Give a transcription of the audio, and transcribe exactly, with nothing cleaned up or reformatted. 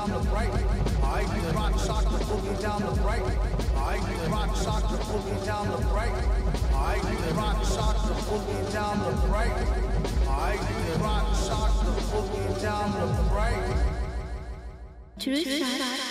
down the right. I rock sock the boogie down the right. I rock sock the boogie down the right. I rock sock the boogie down the right. I rock sock the boogie down the right. Truth shot.